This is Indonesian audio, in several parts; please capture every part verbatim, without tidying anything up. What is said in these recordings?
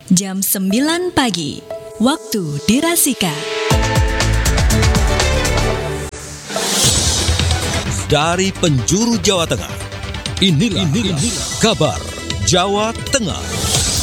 jam sembilan pagi, waktu Dirasika. Dari penjuru Jawa Tengah, inilah, inilah, inilah kabar Jawa Tengah.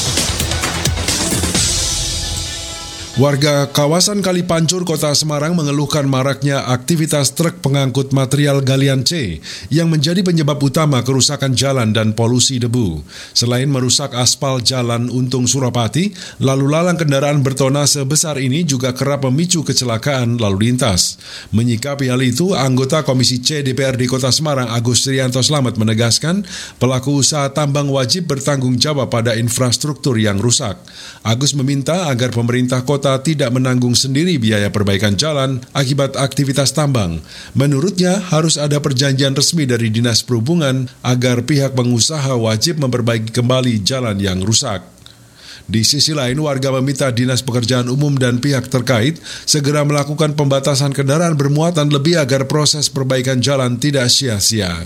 Warga kawasan Kalipancur, Kota Semarang mengeluhkan maraknya aktivitas truk pengangkut material galian C yang menjadi penyebab utama kerusakan jalan dan polusi debu. Selain merusak aspal jalan Untung Suropati, lalu lalang kendaraan bertona sebesar ini juga kerap memicu kecelakaan lalu lintas. Menyikapi hal itu, anggota Komisi C D P R D Kota Semarang Agus Trianto Slamet menegaskan pelaku usaha tambang wajib bertanggung jawab pada infrastruktur yang rusak. Agus meminta agar pemerintah kota tidak menanggung sendiri biaya perbaikan jalan akibat aktivitas tambang. Menurutnya, harus ada perjanjian resmi dari Dinas Perhubungan agar pihak pengusaha wajib memperbaiki kembali jalan yang rusak. Di sisi lain, warga meminta Dinas Pekerjaan Umum dan pihak terkait segera melakukan pembatasan kendaraan bermuatan lebih agar proses perbaikan jalan tidak sia-sia.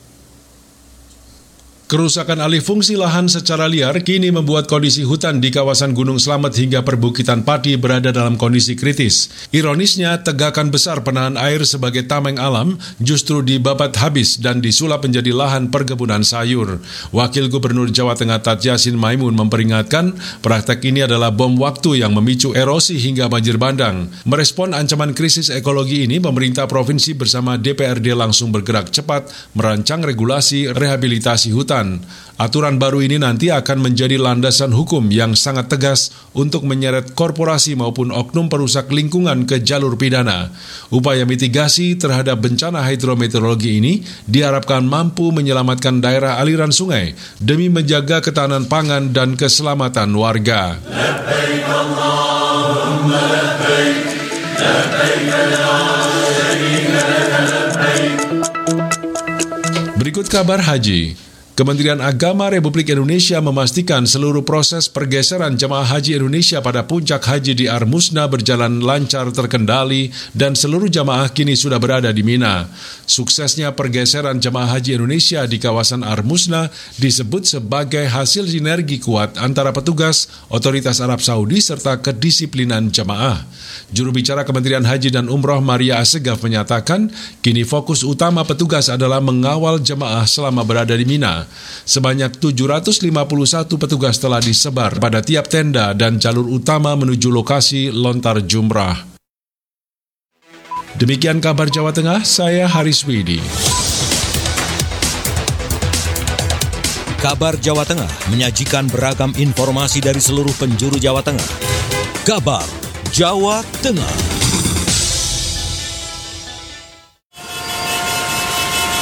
Kerusakan alih fungsi lahan secara liar kini membuat kondisi hutan di kawasan Gunung Slamet hingga perbukitan Pati berada dalam kondisi kritis. Ironisnya, tegakan besar penahan air sebagai tameng alam justru dibabat habis dan disulap menjadi lahan perkebunan sayur. Wakil Gubernur Jawa Tengah Tat Yassin Maimun memperingatkan praktek ini adalah bom waktu yang memicu erosi hingga banjir bandang. Merespon ancaman krisis ekologi ini, pemerintah provinsi bersama D P R D langsung bergerak cepat merancang regulasi rehabilitasi hutan. Aturan baru ini nanti akan menjadi landasan hukum yang sangat tegas untuk menyeret korporasi maupun oknum perusak lingkungan ke jalur pidana. Upaya mitigasi terhadap bencana hidrometeorologi ini diharapkan mampu menyelamatkan daerah aliran sungai demi menjaga ketahanan pangan dan keselamatan warga. Labbaik Allahumma labbaik, labbaik la syarika lak labbaik. Berikut kabar haji. Kementerian Agama Republik Indonesia memastikan seluruh proses pergeseran jemaah haji Indonesia pada puncak haji di Ar-Musna berjalan lancar terkendali dan seluruh jemaah kini sudah berada di Mina. Suksesnya pergeseran jemaah haji Indonesia di kawasan Ar-Musna disebut sebagai hasil sinergi kuat antara petugas, otoritas Arab Saudi serta kedisiplinan jemaah. Juru bicara Kementerian Haji dan Umroh Maria Assegaf menyatakan kini fokus utama petugas adalah mengawal jemaah selama berada di Mina. Sebanyak tujuh ratus lima puluh satu petugas telah disebar pada tiap tenda dan jalur utama menuju lokasi lontar jumrah. Demikian kabar Jawa Tengah, saya Haris Widi. Kabar Jawa Tengah menyajikan beragam informasi dari seluruh penjuru Jawa Tengah. Kabar Jawa Tengah.